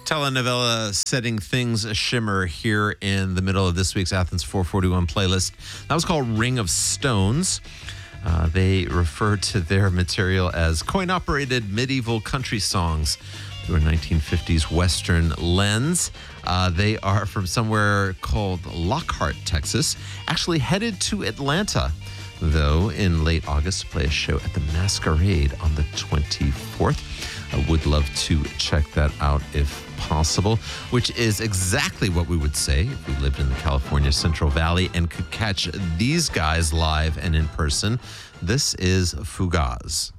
Telenovela setting things a shimmer here in the middle of this week's Athens 441 playlist. That was called Ring of Stones. They refer to their material as coin-operated medieval country songs through a 1950s Western lens. They are from somewhere called Lockhart, Texas, actually headed to Atlanta, though, in late August to play a show at the Masquerade on the 24th. I would love to check that out if possible, which is exactly what we would say if we lived in the California Central Valley and could catch these guys live and in person. This is Fugaz.